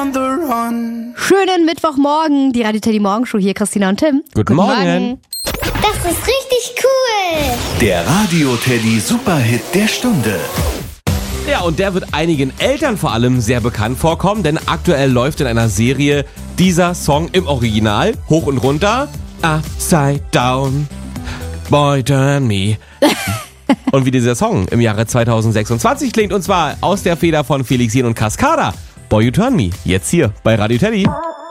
Schönen Mittwochmorgen, die Radio Teddy Morgenshow hier, Christina und Tim. Guten Morgen. Das ist richtig cool. Der Radio Teddy Superhit der Stunde. Ja, und der wird einigen Eltern vor allem sehr bekannt vorkommen, denn aktuell läuft in einer Serie dieser Song im Original hoch und runter. Upside down, boy turn me. Und wie dieser Song im Jahre 2026 klingt, und zwar aus der Feder von Felix Jähn und Cascada. Boy You Turn Me, jetzt hier bei Radio Teddy.